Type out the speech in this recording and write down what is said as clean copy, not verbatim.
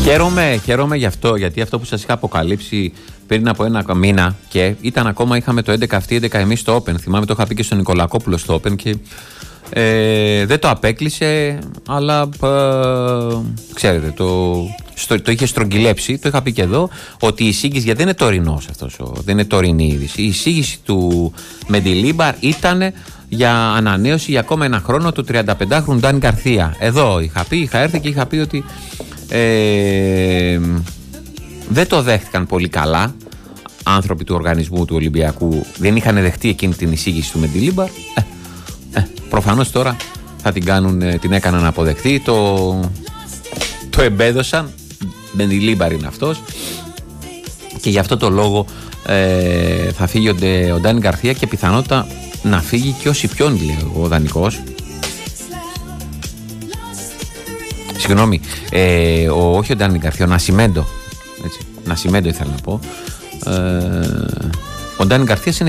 Χαίρομαι γι' αυτό, γιατί αυτό που σας είχα αποκαλύψει πριν από ένα μήνα και ήταν ακόμα, είχαμε το 11 αυτοί, 11 εμείς στο Open. Θυμάμαι, το είχα πει και στον Νικολακόπουλο στο Open και δεν το απέκλεισε, αλλά ξέρετε, το είχε στρογγυλέψει. Το είχα πει και εδώ ότι η εισήγηση, γιατί δεν είναι τωρινός αυτός, δεν είναι τωρινή είδηση. Η εισήγηση του Μεντιλίμπαρ ήταν για ανανέωση για ακόμα ένα χρόνο του 35χρονου Ντάνι Γκαρθία. Εδώ είχα έρθει και είχα πει ότι δεν το δέχτηκαν πολύ καλά άνθρωποι του οργανισμού του Ολυμπιακού, δεν είχαν δεχτεί εκείνη την εισήγηση του Μεντιλίμπαρ. Προφανώς τώρα θα την έκαναν αποδεκτή, το εμπέδωσαν. Μεντιλίμπαρ είναι αυτός και γι' αυτό το λόγο θα φύγει ο Ντάνι Γκαρθία και πιθανότητα να φύγει και ο Σιπιόνι, λέει ο δανεικός. Συγγνώμη, όχι ο Ντάνι Γκαρθία, ο Νασιμέντο. Νασιμέντο ήθελα να πω. Ο Ντάνι Γκαρθία είναι